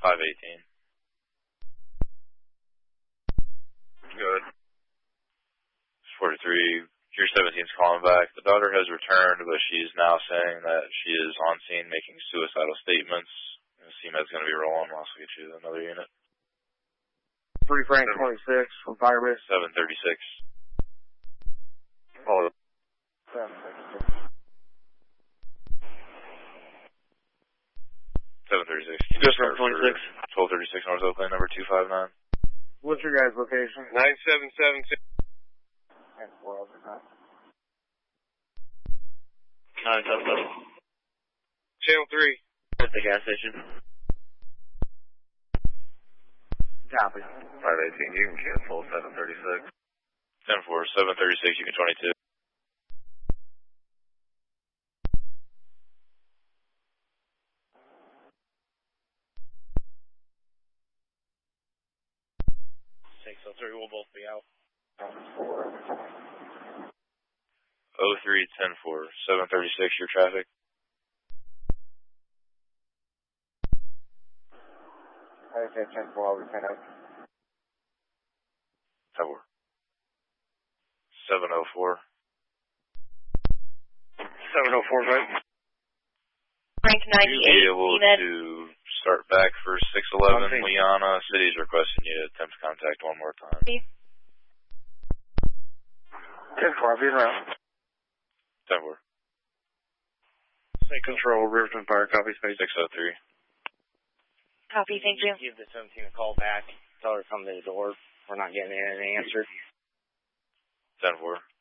518. Good. 43. Your 17's calling back. The daughter has returned, but she is now saying that she is on scene making suicidal statements. CMed's going to be rolling. We'll also get you another unit. 3 Frank 26 from Firebase. 736. Follow. 736. 736. Just from 26. 1236 North Oakland, number 259. What's your guys' location? 9776. And 4 over time. 977. Channel 3. At the gas station. Copy. 518, you can cancel 736. 10-4, 736, you can 22. So 3 will both be out. 03, 10-4, 736, your traffic. I say 10-4, I'll be 10 out. 10-4. 704. 704, right? Frank You'll be 98, able CMed. to start back for 611 Liana. City's requesting you to attempt contact one more time. 10-4, I'll be around. 10-4. State Control, Riverton Fire, copy space. 603. Copy, thank you. Give the 17 a call back. Tell her to come to the door. We're not getting any answer. 10-4.